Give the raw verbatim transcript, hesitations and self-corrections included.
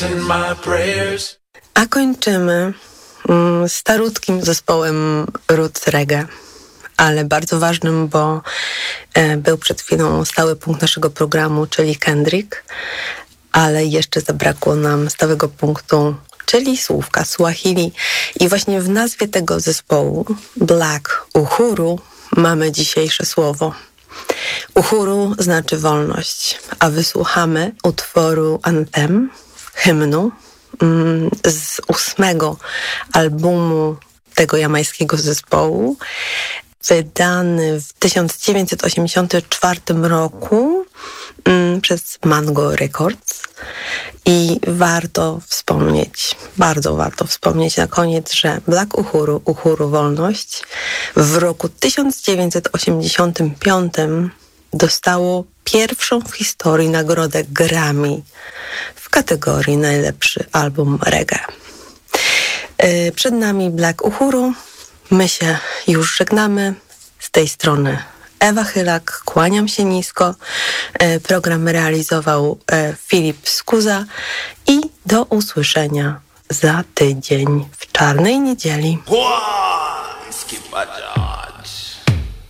A kończymy mm, starutkim zespołem roots reggae, ale bardzo ważnym, bo e, był przed chwilą stały punkt naszego programu, czyli Kendrick, ale jeszcze zabrakło nam stałego punktu, czyli słówka Swahili. I właśnie w nazwie tego zespołu, Black Uhuru, mamy dzisiejsze słowo. Uhuru znaczy wolność, a wysłuchamy utworu Anthem, hymnu, mm, z ósmego albumu tego jamańskiego zespołu, wydany w tysiąc dziewięćset osiemdziesiątym czwartym roku mm, przez Mango Records. I warto wspomnieć, bardzo warto wspomnieć na koniec, że Black Uhuru, Uhuru Wolność, w roku tysiąc dziewięćset osiemdziesiątym piątym dostało pierwszą w historii nagrodę Grammy w kategorii najlepszy album reggae. Yy, przed nami Black Uhuru. My się już żegnamy. Z tej strony Ewa Chylak, kłaniam się nisko. Yy, program realizował yy, Filip Skuza i do usłyszenia za tydzień w Czarnej Niedzieli. Wow,